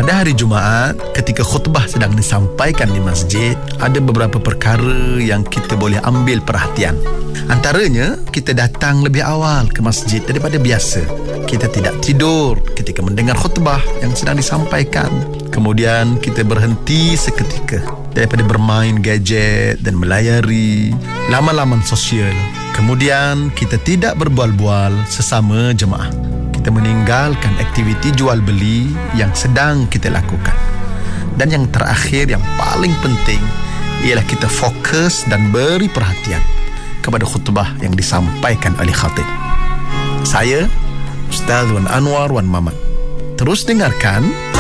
Pada hari Jumaat, ketika khutbah sedang disampaikan di masjid, ada beberapa perkara yang kita boleh ambil perhatian. Antaranya, kita datang lebih awal ke masjid daripada biasa. Kita tidak tidur ketika mendengar khutbah yang sedang disampaikan. Kemudian kita berhenti seketika daripada bermain gadget dan melayari laman-laman sosial. Kemudian kita tidak berbual-bual sesama jemaah. Kita meninggalkan aktiviti jual beli yang sedang kita lakukan. Dan yang terakhir, yang paling penting, ialah kita fokus dan beri perhatian kepada khutbah yang disampaikan oleh khatib. Saya, Ustaz Wan Anwar Wan Mamat. Terus dengarkan